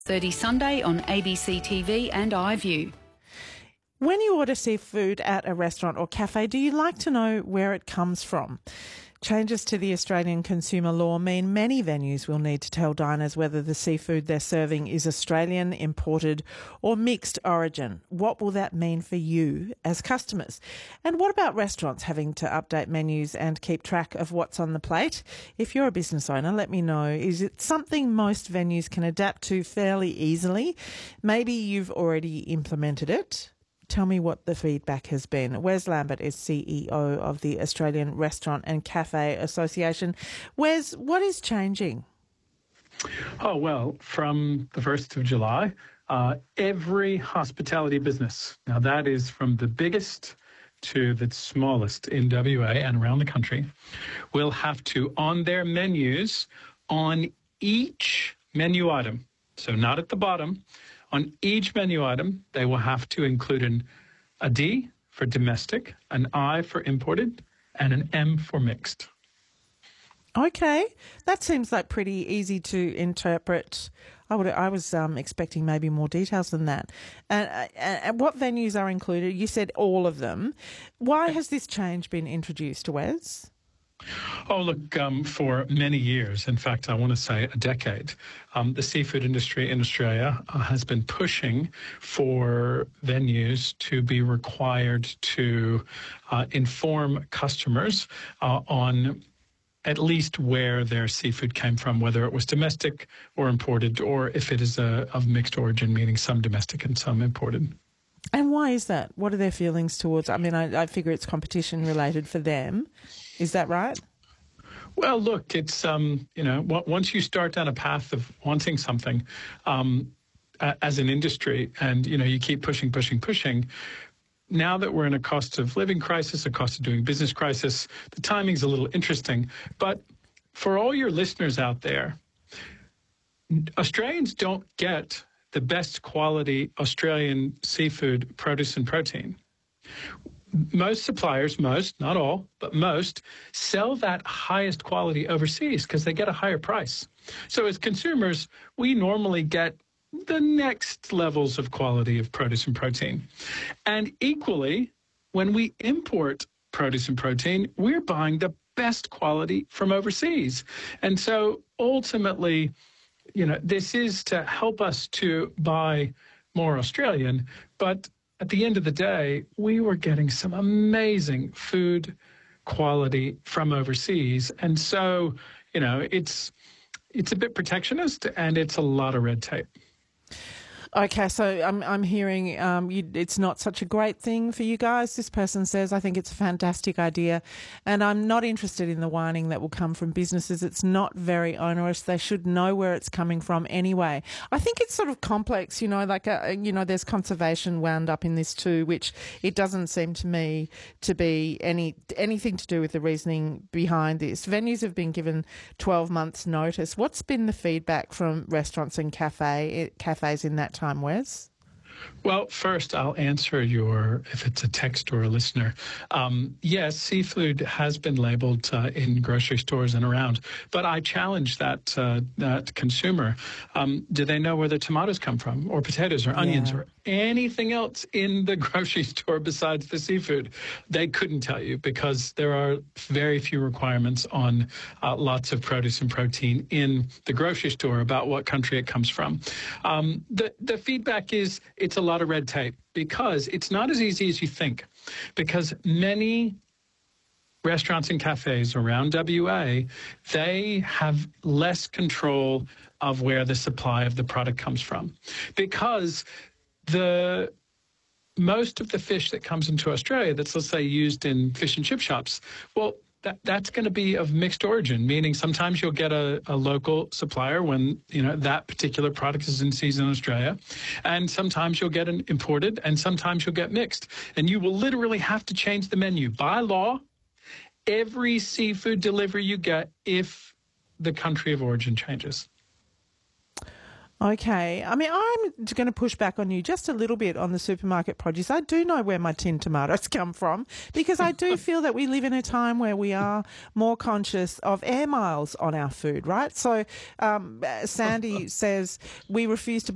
30 Sunday on ABC TV and iView. When you order seafood at a restaurant or cafe, do you like to know where it comes from? Changes to the Australian consumer law mean many venues will need to tell diners whether the seafood they're serving is Australian, imported or mixed origin. What will that mean for you as customers? And what about restaurants having to update menus and keep track of what's on the plate? If you're a business owner, let me know. Is it something most venues can adapt to fairly easily? Maybe you've already implemented it. Tell me what the feedback has been. Wes Lambert is CEO of the Australian Restaurant and Cafe Association. Wes, what is changing? Oh, well, from the 1st of July, every hospitality business, now that is from the biggest to the smallest in WA and around the country, will have to, on their menus, on each menu item, so not at the bottom, on each menu item, they will have to include a D for domestic, an I for imported, and an M for mixed. Okay, that seems like pretty easy to interpret. I was expecting maybe more details than that. And what venues are included? You said all of them. Why has this change been introduced, Wes? Oh, look, for many years, in fact, I want to say a decade, the seafood industry in Australia has been pushing for venues to be required to inform customers on at least where their seafood came from, whether it was domestic or imported, or if it is of mixed origin, meaning some domestic and some imported. And why is that? What are their feelings towards? I mean, I figure it's competition related for them. Is that right? Well, look, it's, once you start down a path of wanting something as an industry and, you keep pushing, now that we're in a cost of living crisis, a cost of doing business crisis, the timing's a little interesting. But for all your listeners out there, Australians don't get the best quality Australian seafood, produce and protein. Most suppliers, not all, but most, sell that highest quality overseas because they get a higher price. So as consumers, we normally get the next levels of quality of produce and protein. And equally, when we import produce and protein, we're buying the best quality from overseas. And so ultimately, this is to help us to buy more Australian, but at the end of the day, we were getting some amazing food quality from overseas. And so, it's a bit protectionist and it's a lot of red tape. Okay, so I'm hearing it's not such a great thing for you guys. This person says, I think it's a fantastic idea, and I'm not interested in the whining that will come from businesses. It's not very onerous. They should know where it's coming from anyway. I think it's sort of complex, there's conservation wound up in this too, which it doesn't seem to me to be anything to do with the reasoning behind this. Venues have been given 12 months notice. What's been the feedback from restaurants and cafes in that time, Wes? Well, first, I'll answer if it's a text or a listener. Yes, seafood has been labeled in grocery stores and around, but I challenge that consumer. Do they know where the tomatoes come from, or potatoes, or onions, or anything else in the grocery store besides the seafood? They couldn't tell you because there are very few requirements on lots of produce and protein in the grocery store about what country it comes from. The feedback is it's a lot of red tape because it's not as easy as you think, because many restaurants and cafes around WA, they have less control of where the supply of the product comes from, because most of the fish that comes into Australia that's, let's say, used in fish and chip shops, well, that's going to be of mixed origin, meaning sometimes you'll get a local supplier when, that particular product is in season in Australia, and sometimes you'll get an imported, and sometimes you'll get mixed. And you will literally have to change the menu by law every seafood delivery you get if the country of origin changes. Okay. I mean, I'm going to push back on you just a little bit on the supermarket produce. I do know where my tin tomatoes come from because I do feel that we live in a time where we are more conscious of air miles on our food, right? So Sandy says we refuse to